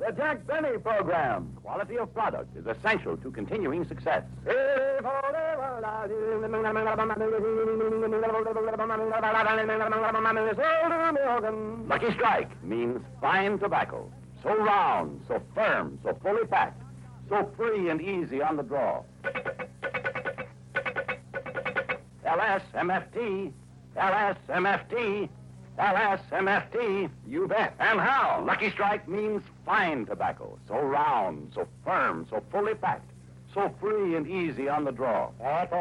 The Jack Benny Program. Quality of product is essential to continuing success. Lucky Strike means fine tobacco. So round, so firm, so fully packed, so free and easy on the draw. LSMFT, LSMFT, LSMFT, you bet. And how? Lucky Strike means fine tobacco. So round, so firm, so fully packed, so free and easy on the draw.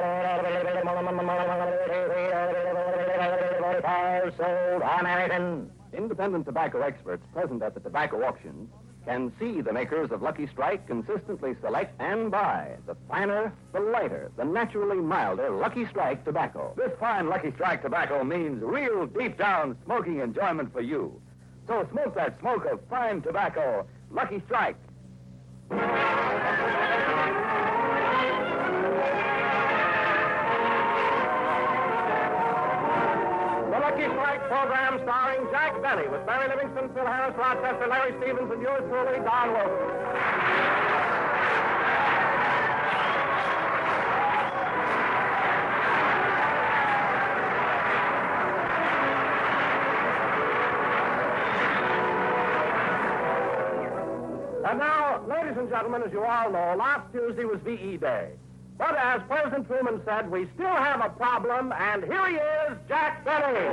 Sold American. Independent tobacco experts present at the tobacco auction can see the makers of Lucky Strike consistently select and buy the finer, the lighter, the naturally milder Lucky Strike tobacco. This fine Lucky Strike tobacco means real deep-down smoking enjoyment for you. So smoke that smoke of fine tobacco, Lucky Strike. The Lucky Strike program starring Jack Benny with Barry Livingston, Phil Harris, Rochester, Larry Stevens, and yours truly, Don Wilson. And now, ladies and gentlemen, as you all know, last Tuesday was VE Day. But as President Truman said, we still have a problem, and here he is, Jack Benny.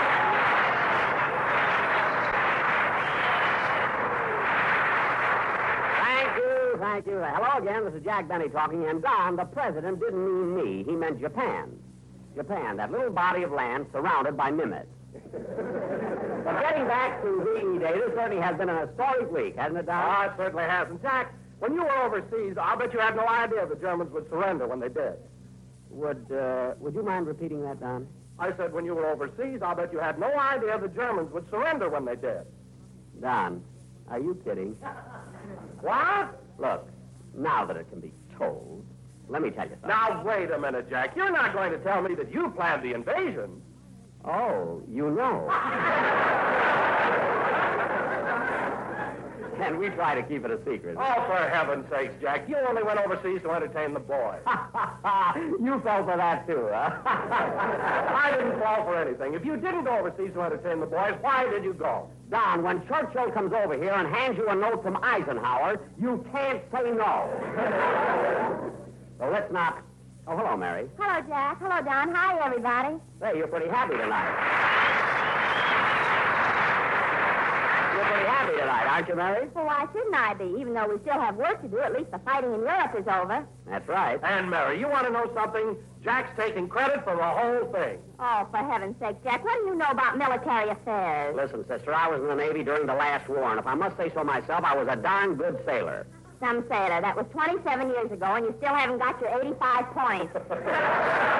Thank you. Hello again, this is Jack Benny talking, and Don, the President, didn't mean me. He meant Japan. Japan, that little body of land surrounded by mimics. But getting back to VE Day, this certainly has been an historic week, hasn't it, Don? It certainly has. And, Jack, when you were overseas, I'll bet you had no idea the Germans would surrender when they did. Would you mind repeating that, Don? I said when you were overseas, I'll bet you had no idea the Germans would surrender when they did. Don, are you kidding? What? Look, now that it can be told, let me tell you something. Now, wait a minute, Jack. You're not going to tell me that you planned the invasion. Oh, you know. And we try to keep it a secret. Oh, for heaven's sakes, Jack. You only went overseas to entertain the boys. You fell for that, too, huh? I didn't fall for anything. If you didn't go overseas to entertain the boys, why did you go? Don, when Churchill comes over here and hands you a note from Eisenhower, you can't say no. So let's not... Oh, hello, Mary. Hello, Jack. Hello, Don. Hi, everybody. Say, you're pretty happy tonight. You're pretty happy tonight, aren't you, Mary? Well, why shouldn't I be? Even though we still have work to do, at least the fighting in Europe is over. That's right. And, Mary, you want to know something? Jack's taking credit for the whole thing. Oh, for heaven's sake, Jack, what do you know about military affairs? Listen, sister, I was in the Navy during the last war, and if I must say so myself, I was a darn good sailor. Some sailor. That was 27 years ago, and you still haven't got your 85 points.